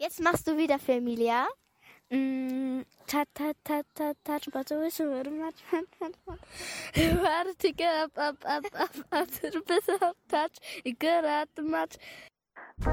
Jetzt machst du wieder für Emilia. Touch, but I wish I would have you had to get up, to the best of touch. You good at the match.